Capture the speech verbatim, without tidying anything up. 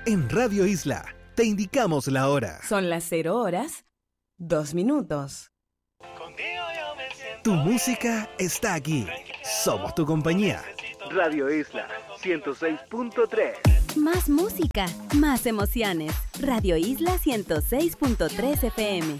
En Radio Isla te indicamos la hora. Son las cero horas, dos minutos. Tu música está aquí. Somos tu compañía. Radio Isla ciento seis punto tres. Más música, más emociones. Radio Isla ciento seis punto tres F M.